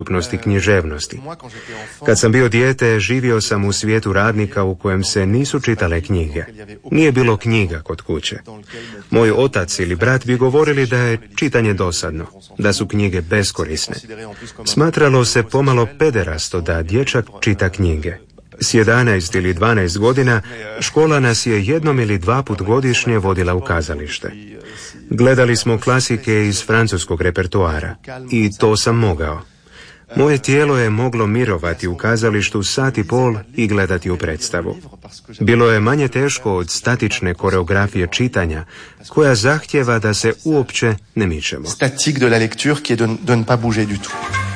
dostupnosti književnosti. Kad sam bio dijete, živio sam u svijetu radnika u kojem se nisu čitale knjige. Nije bilo knjiga kod kuće. Moj otac ili brat bi govorili da je čitanje dosadno, da su knjige beskorisne. Smatralo se pomalo pederasto da dječak čita knjige. S 11 ili 12 godina škola nas je jednom ili dva put godišnje vodila u kazalište. Gledali smo klasike iz francuskog repertoara i to sam mogao. Moje tijelo je moglo mirovati u kazalištu sat i pol i gledati u predstavu. Bilo je manje teško od statične koreografije čitanja, koja zahtjeva da se uopće ne mičemo. Statique de la lecture qui est de ne pas bouger du tout.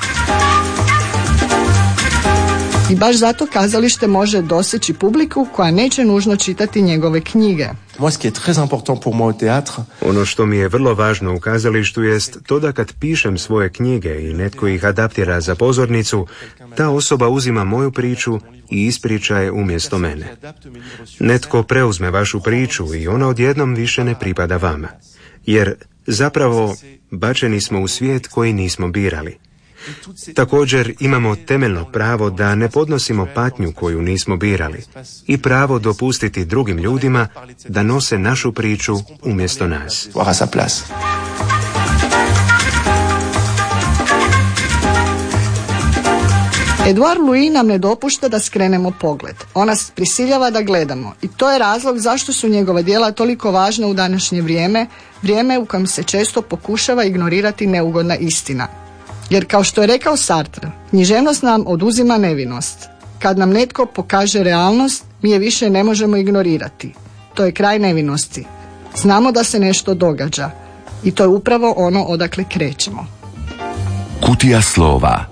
I baš zato kazalište može doseći publiku koja neće nužno čitati njegove knjige. Moi, ce qui est très important pour moi au théâtre, ono što mi je vrlo važno u kazalištu jest to da kad pišem svoje knjige i netko ih adaptira za pozornicu, ta osoba uzima moju priču i ispriča je umjesto mene. Netko preuzme vašu priču i ona odjednom više ne pripada vama. Jer zapravo bačeni smo u svijet koji nismo birali. Također imamo temeljno pravo da ne podnosimo patnju koju nismo birali i pravo dopustiti drugim ljudima da nose našu priču umjesto nas. Edouard Louis nam ne dopušta da skrenemo pogled. On nas prisiljava da gledamo i to je razlog zašto su njegova djela toliko važna u današnje vrijeme, vrijeme u kojem se često pokušava ignorirati neugodna istina. Jer kao što je rekao Sartre, književnost nam oduzima nevinost. Kad nam netko pokaže realnost, mi je više ne možemo ignorirati. To je kraj nevinosti. Znamo da se nešto događa i to je upravo ono odakle krećemo. Kutija slova.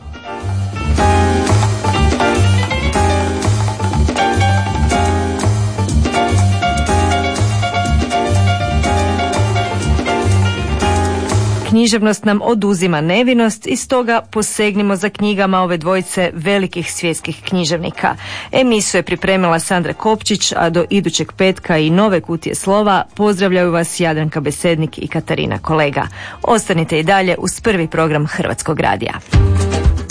Književnost nam oduzima nevinost i stoga posegnimo za knjigama ove dvojice velikih svjetskih književnika. Emisiju je pripremila Sandra Kopčić, a do idućeg petka i nove kutije slova pozdravljaju vas Jadranka Besednik i Katarina Kolega. Ostanite i dalje uz prvi program Hrvatskog radija.